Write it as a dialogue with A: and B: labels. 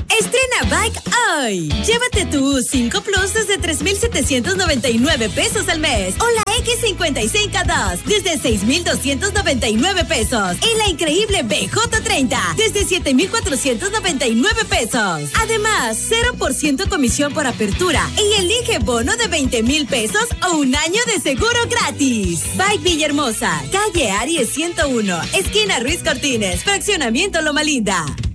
A: Estrena Bike hoy. Llévate tu U5 Plus desde 3,799 pesos al mes. O la X55-2 desde 6,299 pesos. Y la increíble BJ30 desde 7,499 pesos. Además, 0% comisión por apertura. Y elige bono de 20,000 pesos o un año de seguro gratis. Bike Villahermosa, calle Aries 101, esquina Ruiz Cortines, fraccionamiento Loma Linda.